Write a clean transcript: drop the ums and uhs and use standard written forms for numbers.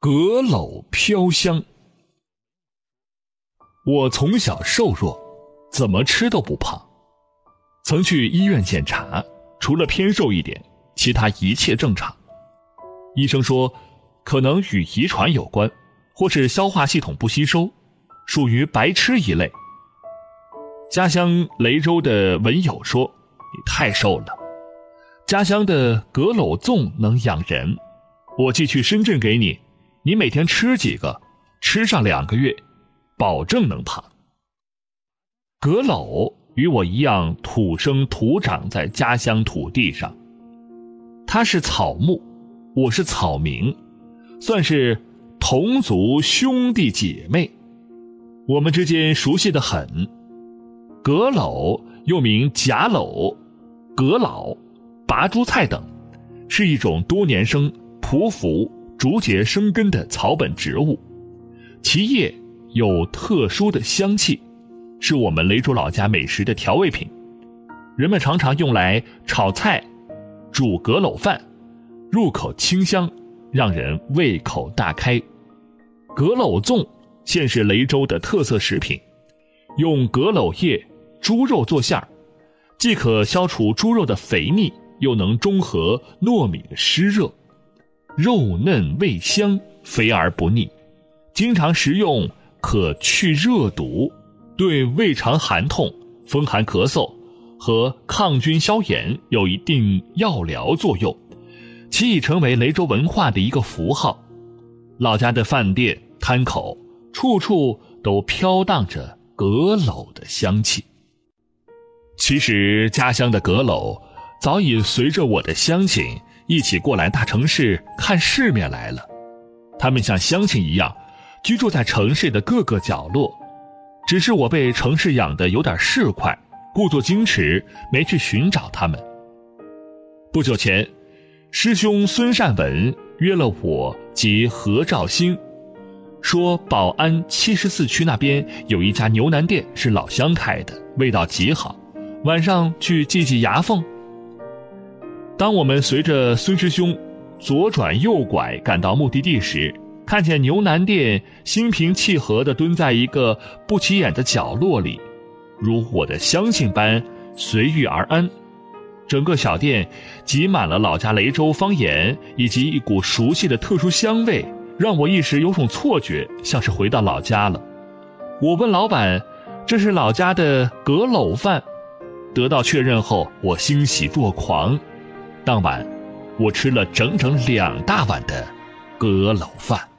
阁楼飘香。我从小瘦弱，怎么吃都不胖。曾去医院检查，除了偏瘦一点，其他一切正常。医生说，可能与遗传有关，或是消化系统不吸收，属于白痴一类。家乡雷州的文友说，你太瘦了。家乡的阁楼粽能养人，我寄去深圳给你，你每天吃几个，吃上2个月，保证能胖。阁楼与我一样土生土长在家乡土地上，它是草木，我是草民，算是同族兄弟姐妹，我们之间熟悉得很。阁楼又名夹篓、阁老、拔珠菜等，是一种多年生、匍匐、逐节生根的草本植物，其叶有特殊的香气，是我们雷州老家美食的调味品。人们常常用来炒菜、煮阁楼饭，入口清香，让人胃口大开。阁楼粽现是雷州的特色食品，用阁楼叶、猪肉做馅儿，既可消除猪肉的肥腻，又能中和糯米的湿热，肉嫩味香，肥而不腻。经常食用可去热毒，对胃肠寒痛、风寒咳嗽和抗菌消炎有一定药疗作用，其已成为雷州文化的一个符号。老家的饭店、摊口，处处都飘荡着阁楼的香气。其实家乡的阁楼早已随着我的乡亲一起过来大城市看世面来了，他们像乡亲一样居住在城市的各个角落，只是我被城市养得有点市侩，故作矜持，没去寻找他们。不久前，师兄孙善文约了我及何兆兴，说宝安74区那边有一家牛腩店是老乡开的，味道极好，晚上去祭祭牙缝。当我们随着孙师兄左转右拐赶到目的地时，看见牛腩店心平气和地蹲在一个不起眼的角落里，如我的乡亲般随遇而安。整个小店挤满了老家雷州方言以及一股熟悉的特殊香味，让我一时有种错觉，像是回到老家了。我问老板，这是老家的阁楼饭？得到确认后，我欣喜若狂。当晚我吃了整整2大碗的阁楼饭。